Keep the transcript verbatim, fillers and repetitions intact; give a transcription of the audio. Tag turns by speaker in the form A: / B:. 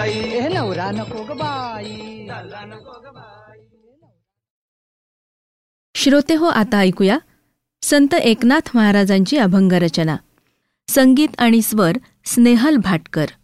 A: ए नवरा नको ग बाई.
B: श्रोते हो, आता ऐकूया संत एकनाथ महाराजांची अभंग रचना. संगीत आणि स्वर स्नेहल भाटकर.